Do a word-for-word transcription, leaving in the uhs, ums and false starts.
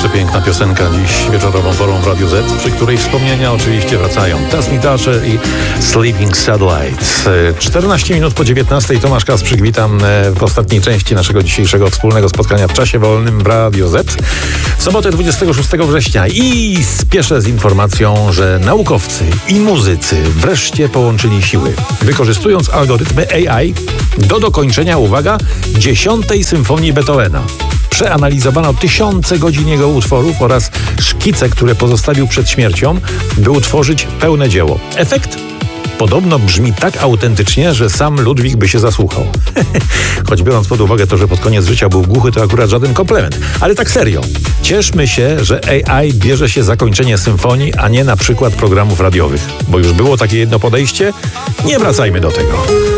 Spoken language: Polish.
Przepiękna piosenka dziś wieczorową porą w Radiu Z, przy której wspomnienia oczywiście wracają. Tasmi Thatcher i Sleeping Satellite. czternaście minut po dziewiętnastej. Tomasz Kasprzyk, witam w ostatniej części naszego dzisiejszego wspólnego spotkania w czasie wolnym w Radio Z. W sobotę dwudziestego szóstego września i spieszę z informacją, że naukowcy i muzycy wreszcie połączyli siły, wykorzystując algorytmy A I do dokończenia, uwaga, dziesiątej symfonii Beethovena. Przeanalizowano tysiące godzin jego utworów oraz szkice, które pozostawił przed śmiercią, by utworzyć pełne dzieło. Efekt? Podobno brzmi tak autentycznie, że sam Ludwik by się zasłuchał. Choć biorąc pod uwagę to, że pod koniec życia był głuchy, to akurat żaden komplement. Ale tak serio. Cieszmy się, że A I bierze się zakończenie symfonii, a nie na przykład programów radiowych. Bo już było takie jedno podejście. Nie wracajmy do tego.